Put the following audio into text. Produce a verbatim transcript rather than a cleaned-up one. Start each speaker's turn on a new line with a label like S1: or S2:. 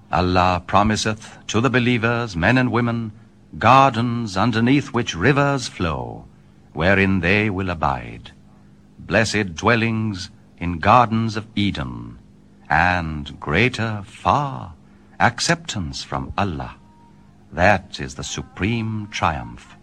S1: Allah promiseth to the believers, men and women, gardens underneath which rivers flow, wherein they will abide, blessed dwellings in gardens of Eden, and greater far acceptance from Allah. That is the supreme triumph.